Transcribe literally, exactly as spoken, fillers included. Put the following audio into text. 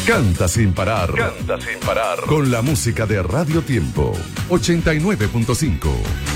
Canta sin parar. Canta sin parar. Con la música de Radio Tiempo. ochenta y nueve punto cinco.